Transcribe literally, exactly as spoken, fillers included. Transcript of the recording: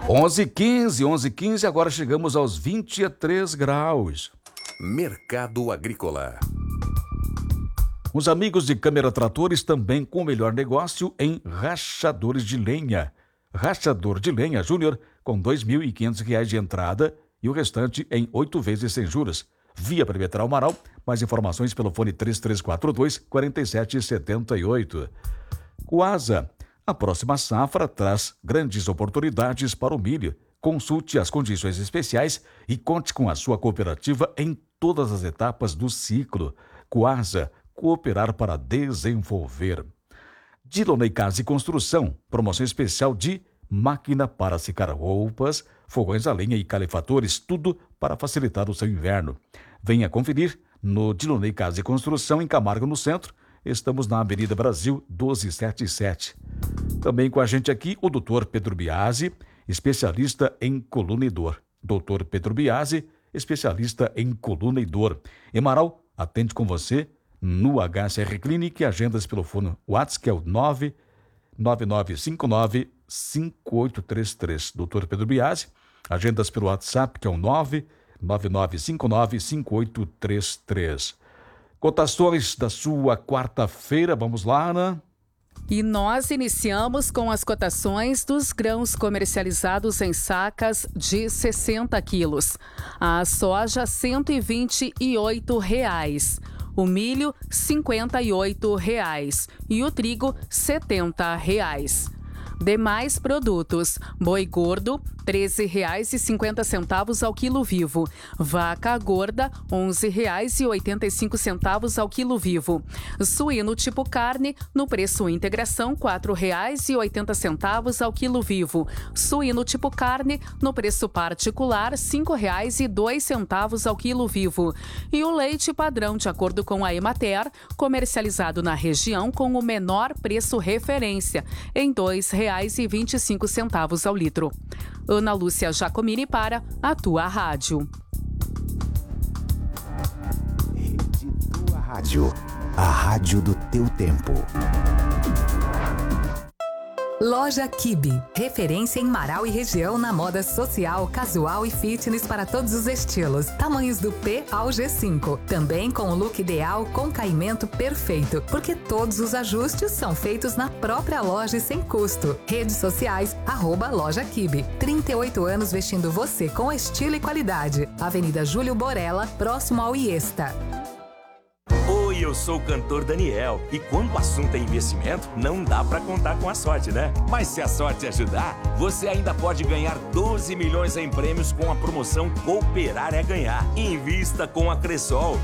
onze e quinze, onze e quinze, agora chegamos aos vinte e três graus. Mercado Agrícola. Os amigos de Câmara Tratores também com o melhor negócio em rachadores de lenha. Rachador de lenha Júnior com dois mil e quinhentos reais de entrada e o restante em oito vezes sem juros. Via Perimetral Amaral, mais informações pelo fone três três quatro dois, quatro sete sete oito. Coasa, a próxima safra traz grandes oportunidades para o milho. Consulte as condições especiais e conte com a sua cooperativa em todas as etapas do ciclo. Coasa, cooperar para desenvolver. Dilonei Casa e Construção, promoção especial de máquina para secar roupas, fogões a lenha e calefatores, tudo para facilitar o seu inverno. Venha conferir no Dilonei Casa e Construção, em Camargo, no centro. Estamos na Avenida Brasil doze setenta e sete. Também com a gente aqui o doutor Pedro Biasi, especialista em coluna e dor. doutor Pedro Biasi, especialista em coluna e dor. Emaral, atende com você no H C R Clinic, agendas pelo fone WhatsApp, que é o nove nove nove cinco nove cinco oito três três. doutor Pedro Biasi, agendas pelo WhatsApp, que é o nove nove nove cinco nove cinco oito três três. Cotações da sua quarta-feira, vamos lá, Ana? E nós iniciamos com as cotações dos grãos comercializados em sacas de sessenta quilos. A soja, cento e vinte e oito reais. O milho, cinquenta e oito reais. E o trigo, setenta reais. Demais produtos: boi gordo, treze reais e cinquenta centavos ao quilo vivo. Vaca gorda, onze reais e oitenta e cinco centavos ao quilo vivo. Suíno tipo carne, no preço integração, quatro reais e oitenta centavos ao quilo vivo. Suíno tipo carne, no preço particular, cinco reais e dois centavos ao quilo vivo. E o leite padrão, de acordo com a Emater, comercializado na região com o menor preço referência, em dois reais e vinte e cinco centavos ao litro. Ana Lúcia Giacomini para a Tua Rádio. Rede Tua Rádio, a rádio do teu tempo. Loja Kibe, referência em Marau e região na moda social, casual e fitness para todos os estilos. Tamanhos do P ao G cinco. Também com o look ideal com caimento perfeito, porque todos os ajustes são feitos na própria loja e sem custo. Redes sociais, arroba Loja Kibe. trinta e oito anos vestindo você com estilo e qualidade. Avenida Júlio Borella, próximo ao Iesta. Oi, eu sou o cantor Daniel e quando o assunto é investimento, não dá pra contar com a sorte, né? Mas se a sorte ajudar, você ainda pode ganhar doze milhões em prêmios com a promoção Cooperar é Ganhar. Invista com a Cressol.